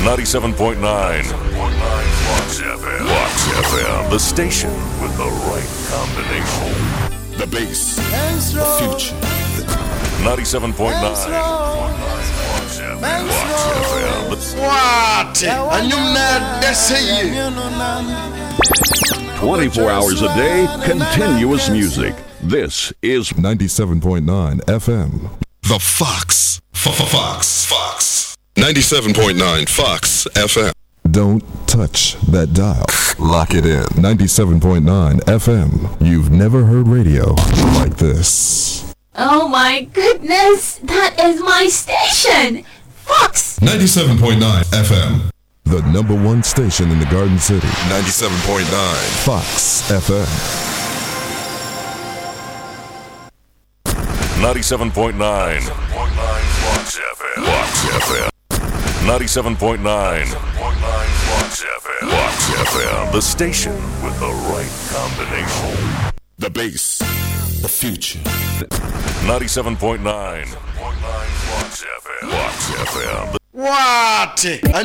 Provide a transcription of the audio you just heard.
97.9 Fox FM. Fox FM, the station with the right combination. The bass, the future. 97.9 Fox FM. What? And you mad? That's it. 24 hours a day, continuous music. This is 97.9 FM. The Fox. Fox. 97.9 Fox FM. Don't touch that dial. Lock it in. 97.9 FM. You've never heard radio like this. Oh my goodness, that is my station! Fox! 97.9 FM. The number one station in the Garden City. 97.9 Fox FM. 97.9 Fox FM. Fox FM. 97.9 Fox FM. Fox FM, the station with the right combination. The bass, the future. 97.9 Fox FM. Fox FM. What?